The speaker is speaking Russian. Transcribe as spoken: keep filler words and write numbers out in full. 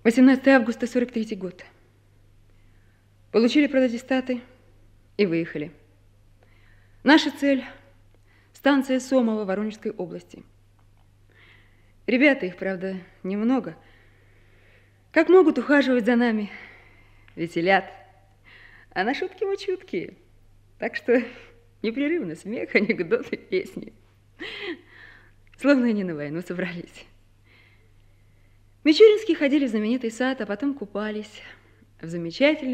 восемнадцатое августа сорок третий год. Получили продаттестаты и выехали. Наша цель – станция Сомова Воронежской области. Ребята, их, правда, немного. Как могут, ухаживать за нами, веселят. А на шутки мы чуткие. Так что непрерывно смех, анекдоты, песни. Словно они на войну собрались. Мичуринские ходили в знаменитый сад, а потом купались в замечательной